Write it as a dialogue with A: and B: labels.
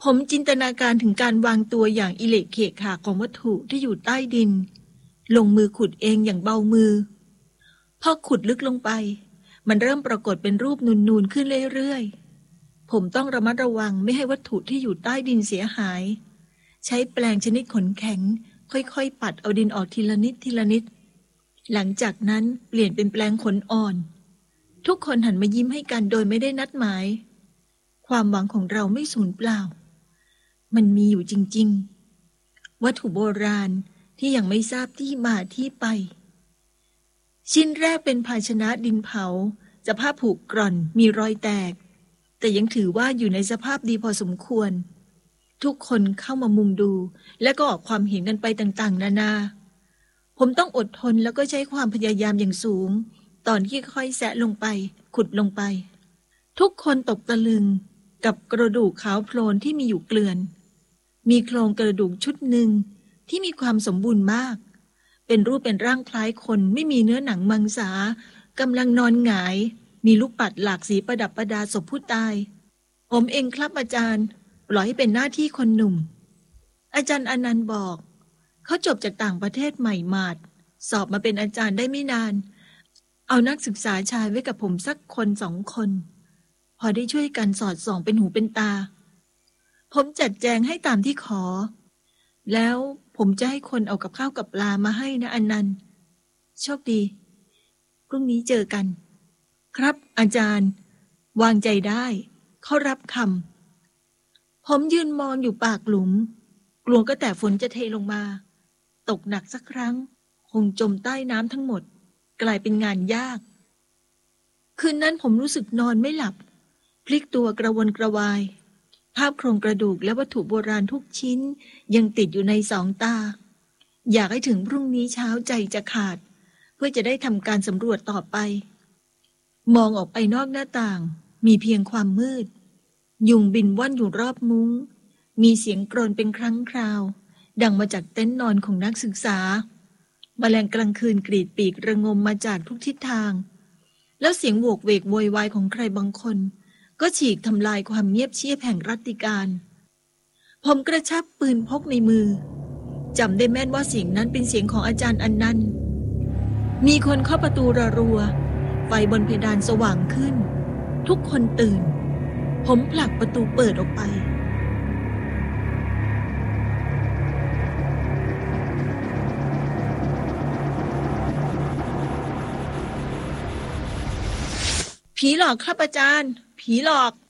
A: ผมจินตนาการถึงการวางตัวอย่างอิเละเขะขะของวัตถุที่อยู่ใต้ดินลงมือขุดเองอย่างเบามือพอขุดลึกลงไปมันเริ่มปรากฏเป็นรูปนูนๆขึ้นเรื่อยๆผมต้องระมัดระวังไม่ให้วัตถุที่อยู่ใต้ดินเสียหายใช้แปรงชนิดขนแข็งค่อยๆปัดเอาดินออกทีละนิดทีละนิดหลังจากนั้นเปลี่ยนเป็นแปรงขนอ่อนทุกคนหันมายิ้มให้กันโดยไม่ได้นัดหมายความหวังของเราไม่สูญเปล่ามันมีอยู่จริงๆวัตถุโบราณที่ยังไม่ทราบที่มาที่ไปชิ้นแรกเป็นภาชนะดินเผาสภาพผุกร่อนมีรอยแตกแต่ยังถือว่าอยู่ในสภาพดีพอสมควรทุกคนเข้ามามุงดูและก็ออกความเห็นกันไปต่างๆนานาผมต้องอดทนแล้วก็ใช้ความพยายามอย่างสูงตอนที่ค่อยๆแซะลงไปขุดลงไปทุกคนตกตะลึงกับกระดูกขาวโพลนที่มีอยู่เกลื่อนมีโครงกระดูกชุดหนึ่งที่มีความสมบูรณ์มากเป็นรูปเป็นร่างคล้ายคนไม่มีเนื้อหนังมังสากำลังนอนหงายมีลูกปัดหลากสีประดับประดาศพผู้ตายผมเองครับอาจารย์ปล่อยให้เป็นหน้าที่คนหนุ่มอาจารย์อนันต์บอกเขาจบจากต่างประเทศใหม่หมาดสอบมาเป็นอาจารย์ได้ไม่นานเอานักศึกษาชายไว้กับผมสักคน2 คนพอได้ช่วยกันสอดส่องเป็นหูเป็นตาผมจัดแจงให้ตามที่ขอแล้วผมจะให้คนเอากับข้าวกับปลามาให้นะอนันต์โชคดีพรุ่งนี้เจอกันครับอาจารย์วางใจได้เขารับคำผมยืนมองอยู่ปากหลุมกลัวก็แต่ฝนจะเทลงมาตกหนักสักครั้งคงจมใต้น้ำทั้งหมดกลายเป็นงานยากคืนนั้นผมรู้สึกนอนไม่หลับพลิกตัวกระวนกระวายภาพโครงกระดูกและวัตถุโบราณทุกชิ้นยังติดอยู่ใน2 ตาอยากให้ถึงพรุ่งนี้เช้าใจจะขาดเพื่อจะได้ทำการสำรวจต่อไปมองออกไปนอกหน้าต่างมีเพียงความมืดยุงบินว่อนอยู่รอบมุ้งมีเสียงกรนเป็นครั้งคราวดังมาจากเต็นท์นอนของนักศึกษาแมลงกลางคืนกรีดปีกระงมมาจากทุกทิศทางแล้วเสียงโวกเวกโวยวายของใครบางคนก็ฉีกทำลายความเงียบเชียบแห่งรัตติการผมกระชับปืนพกในมือจำได้แม่นว่าเสียงนั้นเป็นเสียงของอาจารย์อนันต์มีคนเคาะประตูรัวๆไฟบนเพดานสว่างขึ้นทุกคนตื่นผมผลักประตูเปิดออกไปผีหลอกครับอาจารย์ผีหลอก